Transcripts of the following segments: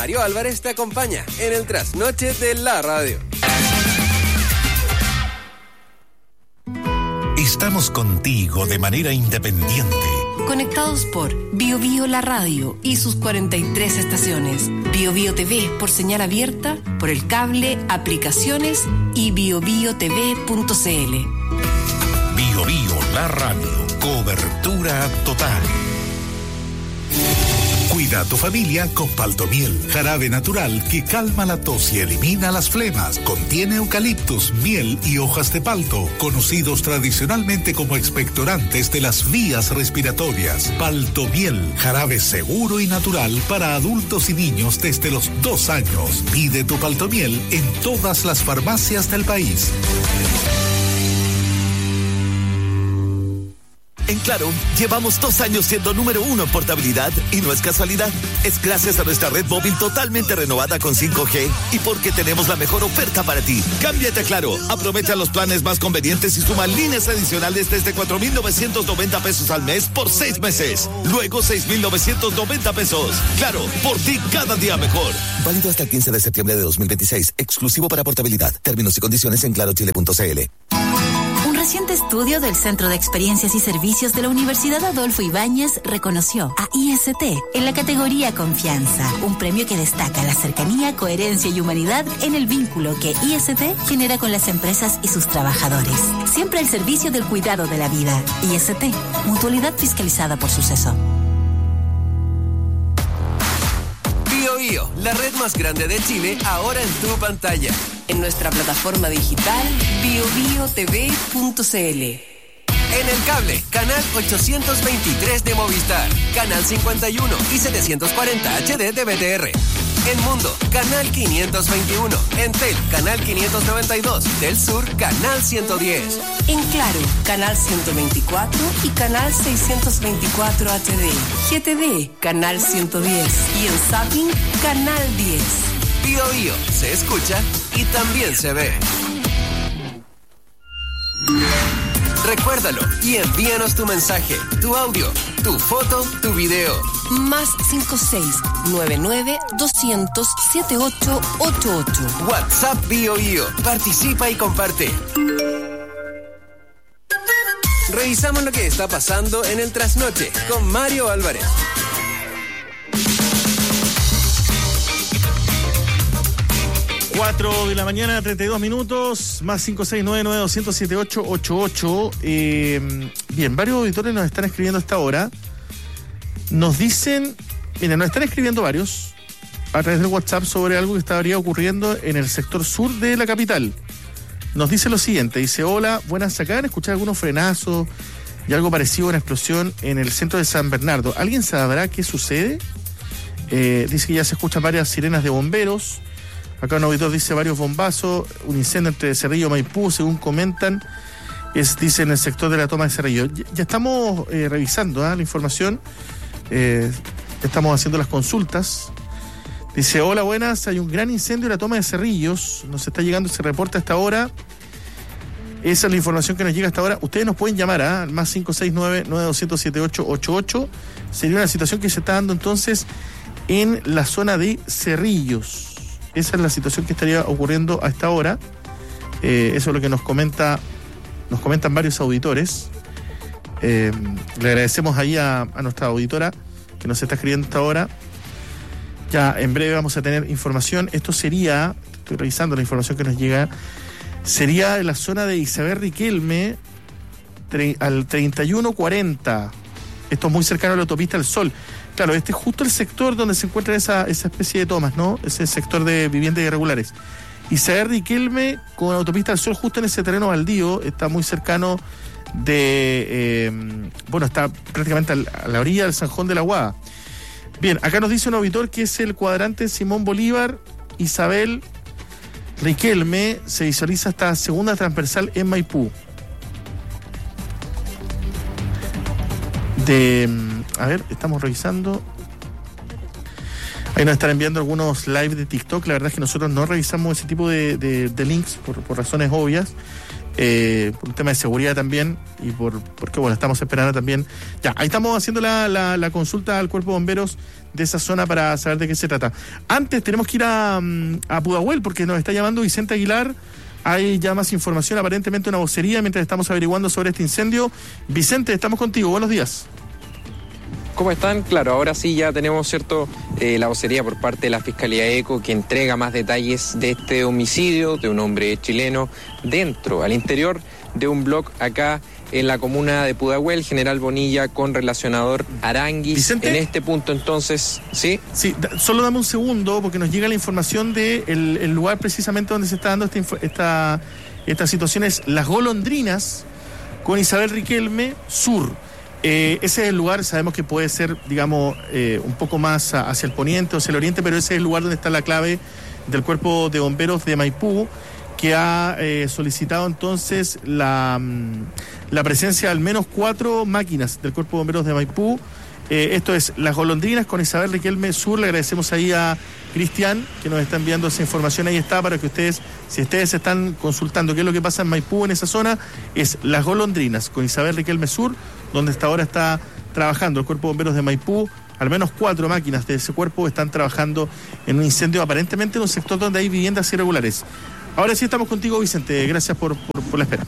Mario Álvarez te acompaña en el trasnoche de la radio. Estamos contigo de manera independiente. Conectados por Bio Bio la radio y sus 43 estaciones. Bio Bio TV por señal abierta, por el cable, aplicaciones y biobiotv.cl. Bio Bio la radio. Cobertura total. Cuida a tu familia con Paltomiel, jarabe natural que calma la tos y elimina las flemas. Contiene eucaliptus, miel y hojas de palto, conocidos tradicionalmente como expectorantes de las vías respiratorias. Paltomiel, jarabe seguro y natural para adultos y niños desde los 2 años. Pide tu Paltomiel en todas las farmacias del país. En Claro, llevamos 2 años siendo número 1 en portabilidad y no es casualidad. Es gracias a nuestra red móvil totalmente renovada con 5G y porque tenemos la mejor oferta para ti. Cámbiate a Claro, aprovecha los planes más convenientes y suma líneas adicionales desde 4,990 pesos al mes por 6 meses. Luego 6,990 pesos. Claro, por ti cada día mejor. Válido hasta el 15 de septiembre de 2026. Exclusivo para portabilidad. Términos y condiciones en clarochile.cl. Un reciente estudio del Centro de Experiencias y Servicios de la Universidad Adolfo Ibáñez reconoció a IST en la categoría Confianza, un premio que destaca la cercanía, coherencia y humanidad en el vínculo que IST genera con las empresas y sus trabajadores. Siempre al servicio del cuidado de la vida. IST, mutualidad fiscalizada por Suceso. Bio Bio, la red más grande de Chile, ahora en tu pantalla. En nuestra plataforma digital biobiotv.cl. En el cable, canal 823 de Movistar, canal 51 y 740 HD de BTR. En Mundo, canal 521. En Tel, canal 592. Del Sur, canal 110. En Claro, canal 124 y canal 624 HD. GTV, canal 110. Y en Zapping, canal 10. Bio Bio, se escucha y también se ve. Recuérdalo y envíanos tu mensaje, tu audio, tu foto, tu video. Más 56-99-200-7888. WhatsApp Bio Bio. Participa y comparte. Revisamos lo que está pasando en el trasnoche con Mario Álvarez. 4 de la mañana, 32 minutos, más 569-200-7888. Bien, varios auditores nos están escribiendo a esta hora. Nos dicen, miren, nos están escribiendo varios a través del WhatsApp sobre algo que estaría ocurriendo en el sector sur de la capital. Nos dice lo siguiente, dice: hola, buenas, acá han escuchado algunos frenazos y algo parecido a una explosión en el centro de San Bernardo. ¿Alguien sabrá qué sucede? Dice que ya se escuchan varias sirenas de bomberos. Acá un auditor dice varios bombazos, un incendio entre Cerrillo y Maipú, según comentan, dice en el sector de la toma de Cerrillo. Ya estamos revisando la información, estamos haciendo las consultas. Dice: hola, buenas, hay un gran incendio en la toma de Cerrillos, nos está llegando ese reporte hasta ahora. Esa es la información que nos llega hasta ahora. Ustedes nos pueden llamar al más 569-9200-7888. Sería una situación que se está dando entonces en la zona de Cerrillos. Esa es la situación que estaría ocurriendo a esta hora. Eso es lo que nos comentan varios auditores. Le agradecemos ahí a nuestra auditora que nos está escribiendo hasta ahora. Ya en breve vamos a tener información. Esto sería, estoy revisando la información que nos llega, sería en la zona de Isabel Riquelme al 3140. Esto es muy cercano a la autopista del Sol. Claro, este es justo el sector donde se encuentra esa especie de tomas, ¿no? Ese sector de viviendas irregulares. Isabel Riquelme con la autopista del Sol justo en ese terreno baldío, está muy cercano de... está prácticamente a la orilla del Zanjón de la Guada. Bien, acá nos dice un auditor que es el cuadrante Simón Bolívar, Isabel Riquelme, se visualiza esta segunda transversal en Maipú. A ver, estamos revisando. Ahí nos están enviando algunos live de TikTok. La verdad es que nosotros no revisamos ese tipo de links por razones obvias. por un tema de seguridad también y porque bueno, estamos esperando también. Ya, ahí estamos haciendo la consulta al Cuerpo de Bomberos de esa zona para saber de qué se trata. Antes tenemos que ir a Pudahuel porque nos está llamando Vicente Aguilar. Hay ya más información, aparentemente una vocería mientras estamos averiguando sobre este incendio. Vicente, estamos contigo, buenos días. ¿Cómo están? Claro, ahora sí ya tenemos, ¿cierto?, la vocería por parte de la Fiscalía ECO que entrega más detalles de este homicidio de un hombre chileno al interior de un blog acá en la comuna de Pudahuel, General Bonilla, con relacionador Aranguis. Vicente, en este punto entonces, ¿sí? Sí, solo dame un segundo porque nos llega la información de el lugar precisamente donde se está dando esta situación es Las Golondrinas con Isabel Riquelme Sur. Ese es el lugar, sabemos que puede ser, digamos, un poco más hacia el poniente o hacia el oriente, pero ese es el lugar donde está la clave del Cuerpo de Bomberos de Maipú, que ha solicitado entonces la presencia de al menos 4 máquinas del Cuerpo de Bomberos de Maipú. Esto es Las Golondrinas con Isabel Riquelme Sur. Le agradecemos ahí a Cristian que nos está enviando esa información. Ahí está para que ustedes, si ustedes están consultando qué es lo que pasa en Maipú, en esa zona, es Las Golondrinas con Isabel Riquelme Sur, donde hasta ahora está trabajando el Cuerpo de Bomberos de Maipú. Al menos 4 máquinas de ese cuerpo están trabajando en un incendio aparentemente en un sector donde hay viviendas irregulares. Ahora sí estamos contigo, Vicente. Gracias por la espera.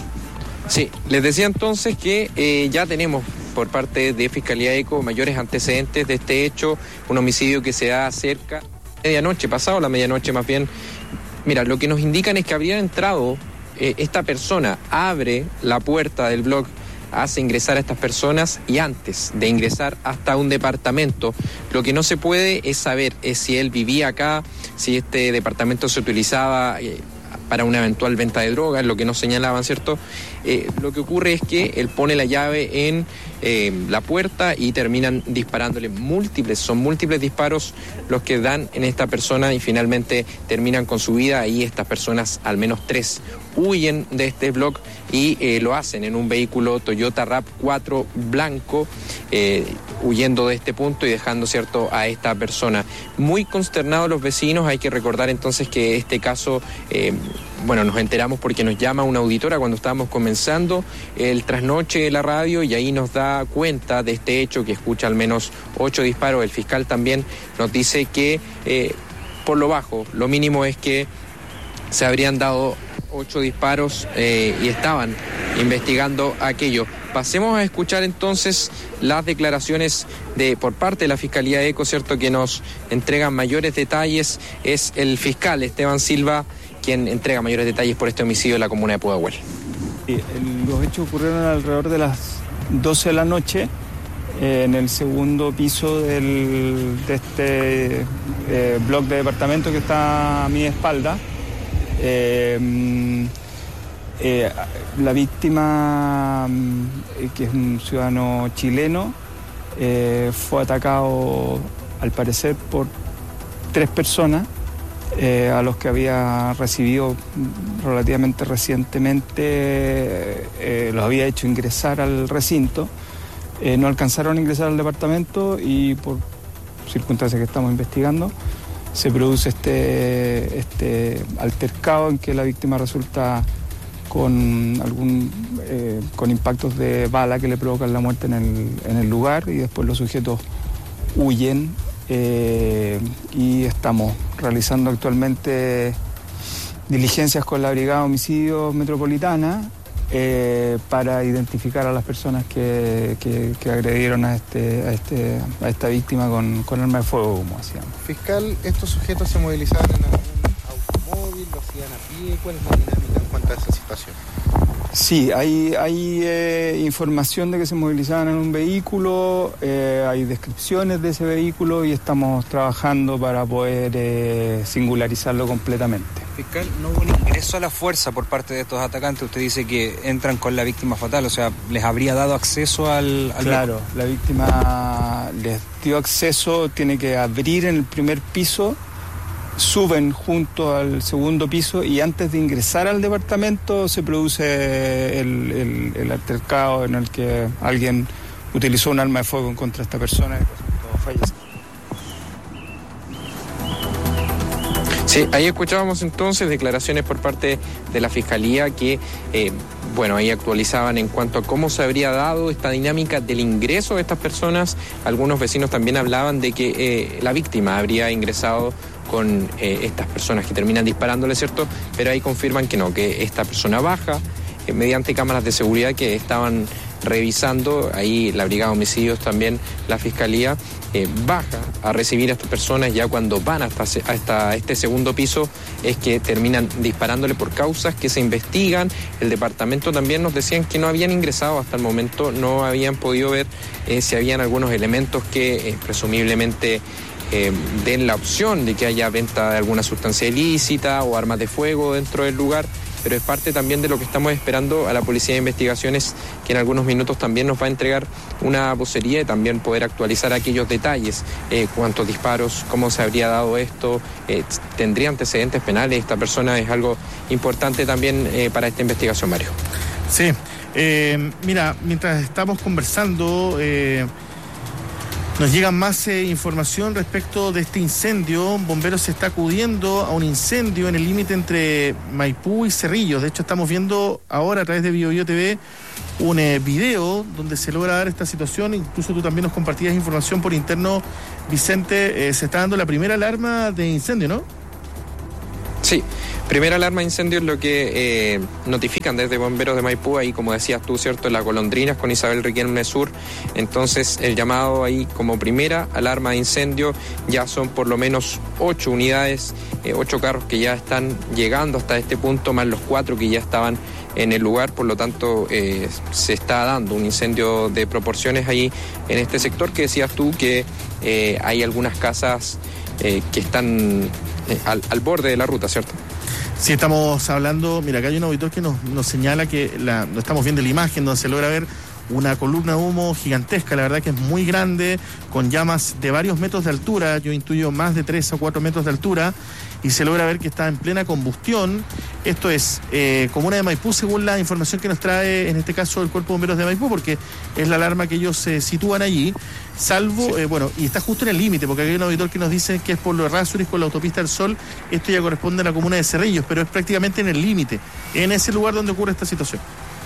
Sí, les decía entonces que ya tenemos por parte de Fiscalía ECO mayores antecedentes de este hecho, un homicidio que se da cerca medianoche, pasado la medianoche más bien. Mira, lo que nos indican es que habría entrado esta persona, abre la puerta del blog, hace ingresar a estas personas y antes de ingresar hasta un departamento, lo que no se puede es saber si él vivía acá, si este departamento se utilizaba para una eventual venta de drogas, lo que nos señalaban, ¿cierto? Lo que ocurre es que él pone la llave en la puerta y terminan disparándole son múltiples disparos los que dan en esta persona y finalmente terminan con su vida. Ahí estas personas, al menos 3, huyen de este blog y lo hacen en un vehículo Toyota RAV4 blanco, huyendo de este punto y dejando, ¿cierto?, a esta persona. Muy consternados los vecinos. Hay que recordar entonces que este caso, nos enteramos porque nos llama una auditora cuando estábamos comenzando el trasnoche de la radio y ahí nos da cuenta de este hecho, que escucha al menos 8 disparos. El fiscal también nos dice que por lo bajo, lo mínimo es que se habrían dado 8 disparos y estaban investigando aquello. Pasemos a escuchar entonces las declaraciones por parte de la Fiscalía ECO, ¿cierto?, que nos entregan mayores detalles. Es el fiscal Esteban Silva quien entrega mayores detalles por este homicidio en la comuna de Pudahuel. Los hechos ocurrieron alrededor de las 12 de la noche en el segundo piso de este bloque de departamento que está a mi espalda. La víctima, que es un ciudadano chileno, fue atacado al parecer por 3 personas a los que había recibido relativamente recientemente, los había hecho ingresar al recinto. No alcanzaron a ingresar al departamento y por circunstancias que estamos investigando se produce este altercado en que la víctima resulta con con impactos de bala que le provocan la muerte en el lugar, y después los sujetos huyen y estamos realizando actualmente diligencias con la Brigada de Homicidios Metropolitana para identificar a las personas que agredieron a esta víctima con arma de fuego, como decíamos. Fiscal, ¿estos sujetos se movilizaban en algún automóvil, lo hacían a pie? ¿Cuál es la dinámica en cuanto a esa situación? Sí, hay información de que se movilizaban en un vehículo, hay descripciones de ese vehículo y estamos trabajando para poder singularizarlo completamente. Fiscal, no hubo un ingreso a la fuerza por parte de estos atacantes. Usted dice que entran con la víctima fatal, o sea, ¿les habría dado acceso al Claro, la víctima les dio acceso, tiene que abrir en el primer piso, suben junto al segundo piso y antes de ingresar al departamento se produce el altercado en el que alguien utilizó un arma de fuego contra esta persona y resultó fallecer. Sí, ahí escuchábamos entonces declaraciones por parte de la Fiscalía que, ahí actualizaban en cuanto a cómo se habría dado esta dinámica del ingreso de estas personas. Algunos vecinos también hablaban de que la víctima habría ingresado con estas personas que terminan disparándole, ¿cierto? Pero ahí confirman que no, que esta persona baja mediante cámaras de seguridad que estaban revisando, ahí la Brigada de Homicidios también, la Fiscalía, baja a recibir a estas personas. Ya cuando van hasta este segundo piso es que terminan disparándole por causas que se investigan. El departamento también nos decían que no habían ingresado hasta el momento, no habían podido ver si habían algunos elementos que presumiblemente den la opción de que haya venta de alguna sustancia ilícita o armas de fuego dentro del lugar. Pero es parte también de lo que estamos esperando a la Policía de Investigaciones, que en algunos minutos también nos va a entregar una vocería y también poder actualizar aquellos detalles, cuántos disparos, cómo se habría dado esto, tendría antecedentes penales. Esta persona es algo importante también para esta investigación, Mario. Sí, mira, mientras estamos conversando, nos llega más información respecto de este incendio. Bomberos se está acudiendo a un incendio en el límite entre Maipú y Cerrillos. De hecho, estamos viendo ahora a través de BioBio TV un video donde se logra dar esta situación. Incluso tú también nos compartías información por interno, Vicente. Se está dando la primera alarma de incendio, ¿no? Sí, primera alarma de incendio es lo que notifican desde Bomberos de Maipú, ahí como decías tú, ¿cierto?, en Las Golondrinas con Isabel Riquelme Sur. Entonces el llamado ahí como primera alarma de incendio, ya son por lo menos 8 unidades, 8 carros que ya están llegando hasta este punto, más los 4 que ya estaban en el lugar. Por lo tanto se está dando un incendio de proporciones ahí en este sector, que decías tú que hay algunas casas que están al borde de la ruta, ¿cierto? Sí, estamos hablando, mira, acá hay un auditor que nos señala que no estamos viendo la imagen donde se logra ver una columna de humo gigantesca, la verdad que es muy grande, con llamas de varios metros de altura, yo intuyo más de 3 o 4 metros de altura, y se logra ver que está en plena combustión. Esto es comuna de Maipú, según la información que nos trae, en este caso, el Cuerpo de Bomberos de Maipú, porque es la alarma que ellos sitúan allí, salvo, y está justo en el límite, porque hay un auditor que nos dice que es por los Errázuriz con la autopista del Sol. Esto ya corresponde a la comuna de Cerrillos, pero es prácticamente en el límite, en ese lugar donde ocurre esta situación.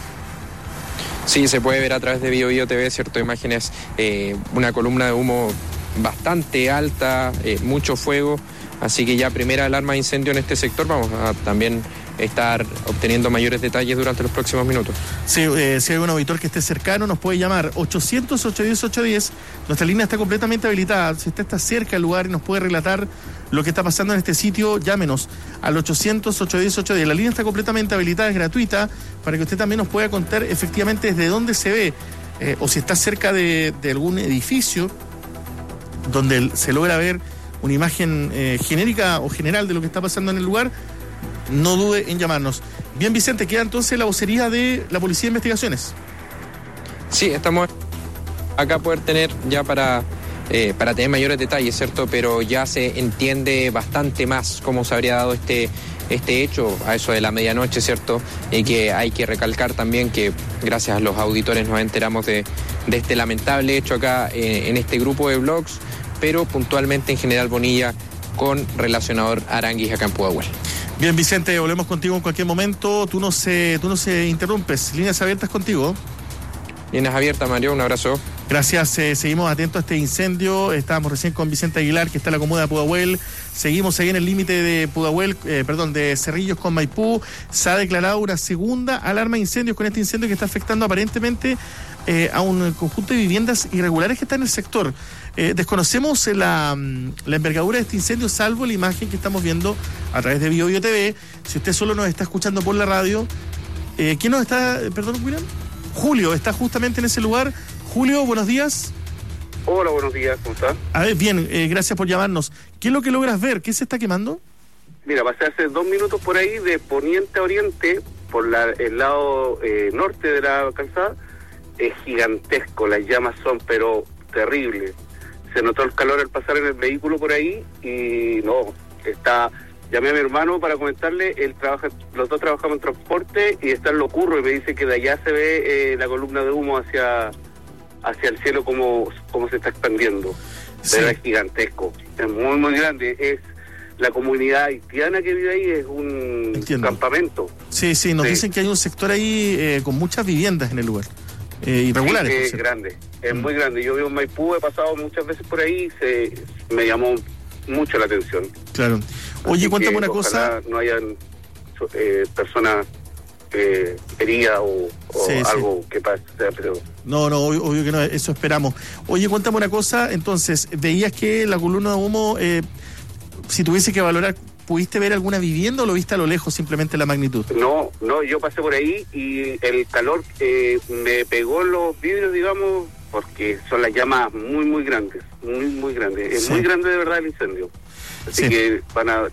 Sí, se puede ver a través de BioBio TV, ¿cierto? Imágenes, una columna de humo bastante alta, mucho fuego. Así que ya primera alarma de incendio en este sector. Vamos a también estar obteniendo mayores detalles durante los próximos minutos. Sí, si hay algún auditor que esté cercano, nos puede llamar 800-810-810. Nuestra línea está completamente habilitada. Si usted está cerca del lugar y nos puede relatar lo que está pasando en este sitio, llámenos al 800-810-810. La línea está completamente habilitada, es gratuita, para que usted también nos pueda contar efectivamente desde dónde se ve, o si está cerca de algún edificio donde se logra ver una imagen genérica o general de lo que está pasando en el lugar, no dude en llamarnos. Bien, Vicente, queda entonces la vocería de la Policía de Investigaciones. Sí, estamos acá poder tener ya para tener mayores detalles, ¿cierto? Pero ya se entiende bastante más cómo se habría dado este hecho a eso de la medianoche, ¿cierto? Y que hay que recalcar también que gracias a los auditores nos enteramos de este lamentable hecho acá en este grupo de blogs, pero puntualmente en General Bonilla con relacionador Aranguis acá en Pudahuel. Bien, Vicente, volvemos contigo en cualquier momento. Tú no se interrumpes. Líneas abiertas contigo. Líneas abiertas, Mario. Un abrazo. Gracias. Seguimos atentos a este incendio. Estábamos recién con Vicente Aguilar, que está en la comuna de Pudahuel. Seguimos ahí en el límite de de Cerrillos con Maipú. Se ha declarado una segunda alarma de incendios con este incendio que está afectando aparentemente a un conjunto de viviendas irregulares que está en el sector. Desconocemos la envergadura de este incendio, salvo la imagen que estamos viendo a través de BioBio TV. Si usted solo nos está escuchando por la radio, ¿quién nos está? Perdón, William. Julio está justamente en ese lugar. Julio, buenos días. Hola, buenos días, ¿cómo estás? A ver, bien, gracias por llamarnos. ¿Qué es lo que logras ver? ¿Qué se está quemando? Mira, pasé hace 2 minutos por ahí, de poniente a oriente, por el lado norte de la calzada. Es gigantesco, las llamas son pero terribles. Se notó el calor al pasar en el vehículo por ahí y llamé a mi hermano para comentarle, los dos trabajamos en transporte y está en Locurro y me dice que de allá se ve la columna de humo hacia el cielo como se está expandiendo. Sí. Pero es gigantesco, es muy muy grande, es la comunidad haitiana que vive ahí es un campamento. Sí, nos dicen que hay un sector ahí con muchas viviendas en el lugar, irregulares. Sí, es grande, es muy grande. Yo vivo en Maipú, he pasado muchas veces por ahí, me llamó mucho la atención. Claro. Oye, así cuéntame una cosa. No hayan personas heridas o algo que pase, pero... No, obvio que no, eso esperamos. Oye, cuéntame una cosa, entonces, veías que la columna de humo, si tuviese que valorar, ¿pudiste ver alguna vivienda o lo viste a lo lejos simplemente la magnitud? No, yo pasé por ahí y el calor me pegó en los vidrios, digamos, porque son las llamas muy grandes, muy grandes. Es muy grande de verdad el incendio. Así que van a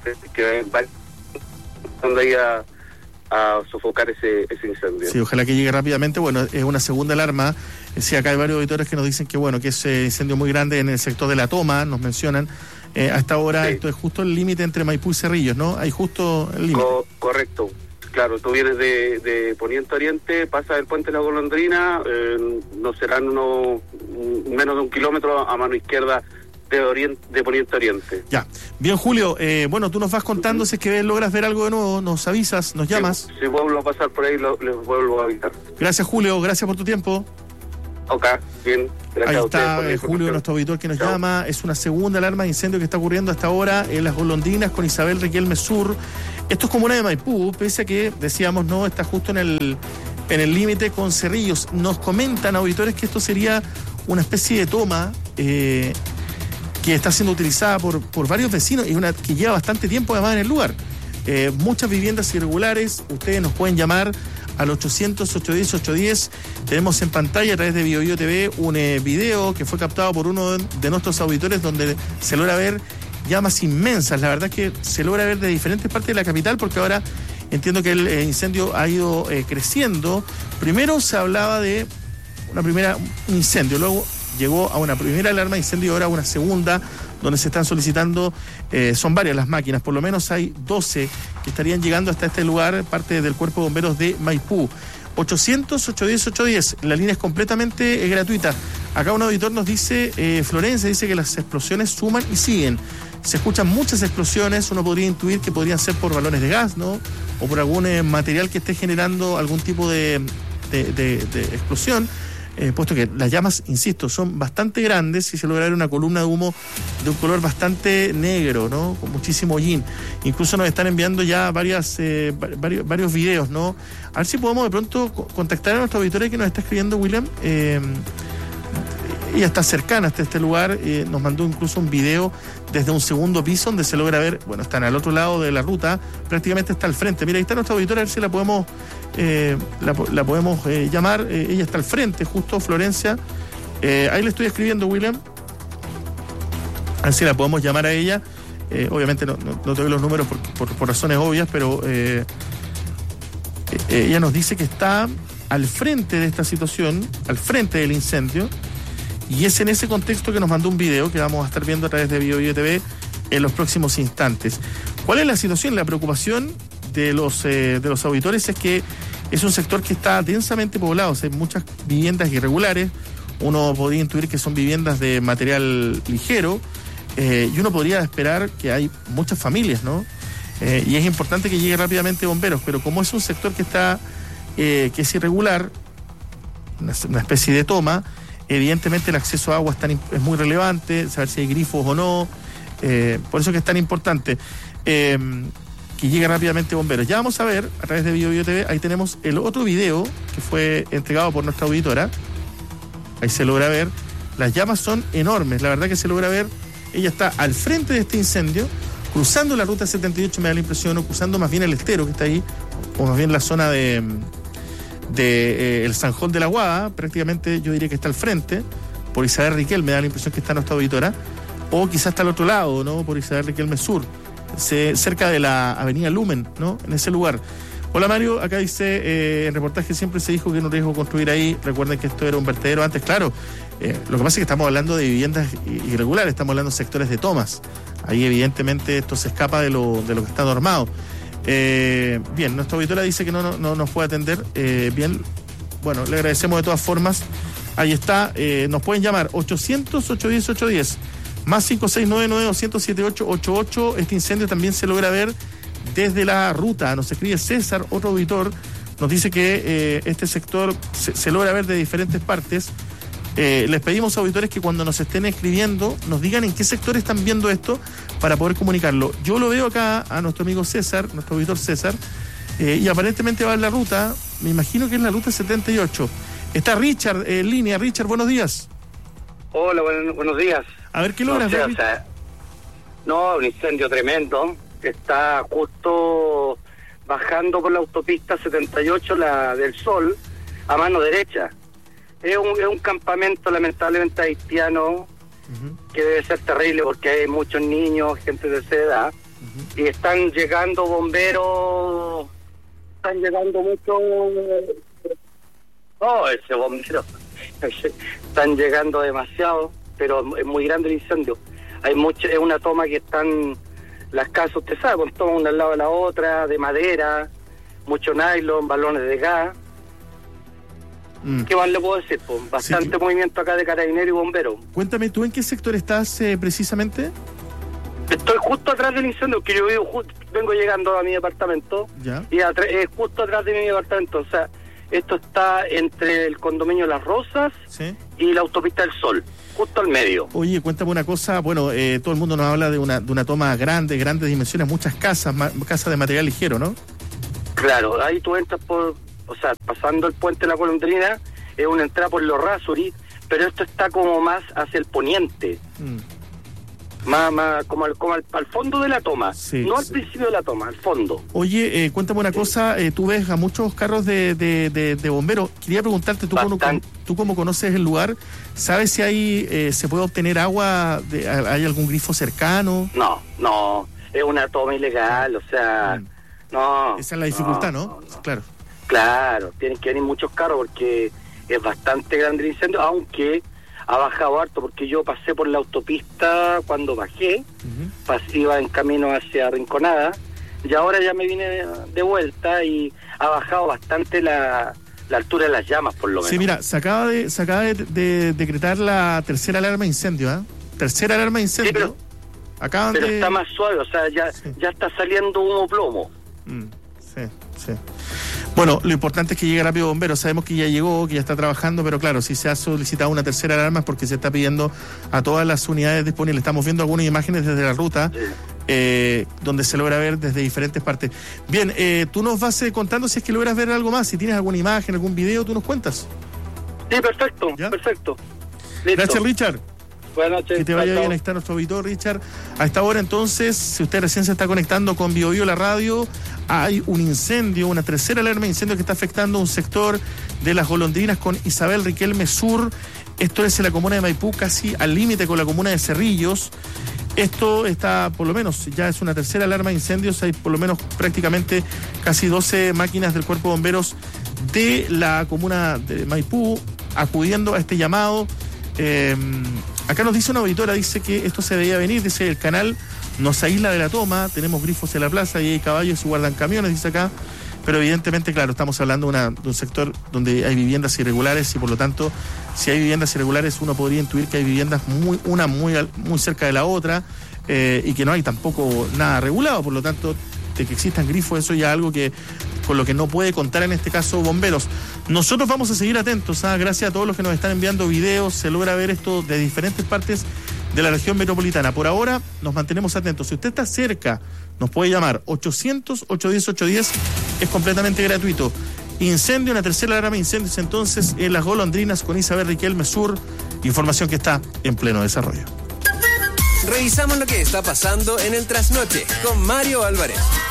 ir a sofocar ese incendio. Sí, ojalá que llegue rápidamente. Bueno, es una segunda alarma. Sí, acá hay varios auditores que nos dicen que que es incendio muy grande en el sector de La Toma, nos mencionan. A esta hora esto es justo el límite entre Maipú y Cerrillos, ¿no? Hay justo el límite. Correcto. Claro, tú vienes de Poniente a Oriente, pasas el puente de la Golondrina, no serán menos de 1 kilómetro a mano izquierda de Poniente a Oriente. Ya. Bien, Julio, tú nos vas contando si es que logras ver algo de nuevo, nos avisas, nos llamas. Si vuelvo a pasar por ahí, les vuelvo a avisar. Gracias, Julio, gracias por tu tiempo. Ok, bien. Gracias. Ahí está Julio, nuestro auditor que nos llama. Es una segunda alarma de incendio que está ocurriendo hasta ahora en las Golondrinas con Isabel Riquelme Sur. Esto es comuna de Maipú, pese a que, decíamos, no está justo en el límite con Cerrillos. Nos comentan auditores que esto sería una especie de toma que está siendo utilizada por varios vecinos y una que lleva bastante tiempo además en el lugar. Muchas viviendas irregulares, ustedes nos pueden llamar al 800-810-810. Tenemos en pantalla a través de BioBio TV un video que fue captado por uno de nuestros auditores donde se logra ver llamas inmensas. La verdad es que se logra ver de diferentes partes de la capital porque ahora entiendo que el incendio ha ido creciendo. Primero se hablaba de un incendio, luego llegó a una primera alarma de incendio y ahora una segunda, donde se están solicitando, son varias las máquinas, por lo menos hay 12 que estarían llegando hasta este lugar, parte del Cuerpo de Bomberos de Maipú. 800-810-810, la línea es completamente gratuita. Acá un auditor nos dice, Florencia dice que las explosiones suman y siguen. Se escuchan muchas explosiones, uno podría intuir que podrían ser por balones de gas, ¿no? O por algún material que esté generando algún tipo de explosión. Puesto que las llamas, insisto, son bastante grandes y se logra ver una columna de humo de un color bastante negro, ¿no? Con muchísimo hollín. Incluso nos están enviando ya varios videos, ¿no? A ver si podemos de pronto contactar a nuestra auditoría que nos está escribiendo, William. Ella está cercana hasta este lugar, nos mandó incluso un video desde un segundo piso donde se logra ver, están al otro lado de la ruta, prácticamente está al frente. Mira, ahí está nuestra auditora, a ver si la podemos llamar. Ella está al frente, justo, Florencia. Ahí le estoy escribiendo, William. A ver si la podemos llamar a ella. Obviamente no te doy los números por razones obvias, pero ella nos dice que está al frente de esta situación, al frente del incendio. Y es en ese contexto que nos mandó un video que vamos a estar viendo a través de BioBio TV en los próximos instantes. ¿Cuál es la situación? La preocupación de los auditores es que es un sector que está densamente poblado, o sea, hay muchas viviendas irregulares. Uno podría intuir que son viviendas de material ligero y uno podría esperar que hay muchas familias, ¿no? Y es importante que llegue rápidamente bomberos, pero como es un sector que es irregular, una especie de toma, evidentemente el acceso a agua es muy relevante, saber si hay grifos o no, por eso que es tan importante que llegue rápidamente bomberos. Ya vamos a ver a través de BioBio TV, ahí tenemos el otro video que fue entregado por nuestra auditora, ahí se logra ver, las llamas son enormes, la verdad que se logra ver, ella está al frente de este incendio, cruzando la ruta 78 me da la impresión, o cruzando más bien el estero que está ahí, o más bien la zona de el Sanjón de la Guada, prácticamente yo diría que está al frente, por Isabel Riquelme, me da la impresión que está nuestra auditora, o quizás está al otro lado, ¿no? Por Isabel Riquelme Sur, cerca de la avenida Lumen, ¿no? En ese lugar. Hola Mario, acá dice, en reportaje siempre se dijo que era un riesgo construir ahí, recuerden que esto era un vertedero antes, claro, lo que pasa es que estamos hablando de viviendas irregulares, estamos hablando de sectores de tomas, ahí evidentemente esto se escapa de lo que está normado. Bien, nuestra auditora dice que no nos puede atender. Bien, bueno, le agradecemos de todas formas. Ahí está, nos pueden llamar 800-810-810. Más 569-9200-7888. Este incendio también se logra ver desde la ruta. Nos escribe César, otro auditor, nos dice que este sector se logra ver de diferentes partes. Les pedimos a auditores que cuando nos estén escribiendo nos digan en qué sector están viendo esto para poder comunicarlo. Yo lo veo acá a nuestro amigo César, nuestro auditor César, y aparentemente va en la ruta, me imagino que es la ruta 78. Está Richard en línea. Richard, buenos días. Hola, buenos días. A ver, ¿qué logras ver? Un incendio tremendo. Está justo bajando por la autopista 78, la del Sol, a mano derecha. Es un campamento lamentablemente haitiano, que debe ser terrible porque hay muchos niños, gente de esa edad, y están llegando bomberos, están llegando muchos... ese bombero, están llegando demasiado, pero es muy grande el incendio. Hay es una toma que están las casas, usted sabe, con tomas una al lado de la otra, de madera, mucho nylon, balones de gas. ¿Qué más le puedo decir? Bastante movimiento acá de carabineros y bomberos. Cuéntame, ¿tú en qué sector estás precisamente? Estoy justo atrás del incendio, que yo vengo llegando a mi departamento, y es justo atrás de mi departamento. O sea, esto está entre el condominio Las Rosas y la autopista del Sol, justo al medio. Oye, cuéntame una cosa, todo el mundo nos habla de una toma grandes dimensiones, muchas casas de material ligero, ¿no? Claro, ahí tú entras pasando el puente de la Golondrina, es una entrada por los Rasuri, pero esto está como más hacia el poniente. Más como al fondo de la toma, no al principio de la toma, al fondo. Oye, cuéntame una cosa, tú ves a muchos carros de bomberos. Quería preguntarte, tú cómo conoces el lugar, ¿sabes si ahí se puede obtener agua? ¿Hay algún grifo cercano? No, es una toma ilegal, no. Esa es la dificultad, ¿no? Claro, tienen que venir muchos carros porque es bastante grande el incendio, aunque ha bajado harto, porque yo pasé por la autopista cuando bajé, iba en camino hacia Rinconada, y ahora ya me vine de vuelta y ha bajado bastante la altura de las llamas, por lo menos. Sí, mira, se acaba de decretar la tercera alarma de incendio, ¿eh? Tercera alarma de incendio. Sí, pero está más suave, ya está saliendo humo plomo. Sí. Bueno, lo importante es que llegue rápido Bomberos. Sabemos que ya llegó, que ya está trabajando, pero claro, si se ha solicitado una tercera alarma es porque se está pidiendo a todas las unidades disponibles. Estamos viendo algunas imágenes desde la ruta, donde se logra ver desde diferentes partes. Bien, tú nos vas contando si es que logras ver algo más. Si tienes alguna imagen, algún video, tú nos cuentas. Sí, perfecto. Listo. Gracias, Richard. Buenas noches. Que te vaya bien. Ahí está nuestro auditor, Richard. A esta hora, entonces, si usted recién se está conectando con Bio Bio la radio, hay un incendio, una tercera alarma de incendio que está afectando un sector de Las Golondrinas con Isabel Riquelme Sur. Esto es en la comuna de Maipú, casi al límite con la comuna de Cerrillos. Esto está, por lo menos, ya es una tercera alarma de incendios. Hay por lo menos prácticamente casi 12 máquinas del Cuerpo de Bomberos de la comuna de Maipú acudiendo a este llamado. Acá nos dice una auditora, dice que esto se veía venir, dice el canal nos aísla de la toma, tenemos grifos en la plaza y hay caballos y guardan camiones, dice acá, pero evidentemente, claro, estamos hablando de un sector donde hay viviendas irregulares y por lo tanto, si hay viviendas irregulares uno podría intuir que hay viviendas muy cerca de la otra y que no hay tampoco nada regulado, por lo tanto, de que existan grifos, eso ya es algo con lo que no puede contar en este caso Bomberos. Nosotros vamos a seguir atentos, gracias a todos los que nos están enviando videos, se logra ver esto de diferentes partes de la región metropolitana. Por ahora nos mantenemos atentos. Si usted está cerca, nos puede llamar 800-810-810, es completamente gratuito. Incendio, una tercera alarma de incendios entonces en Las Golondrinas con Isabel Riquelme Sur, información que está en pleno desarrollo. Revisamos lo que está pasando en el trasnoche con Mario Álvarez.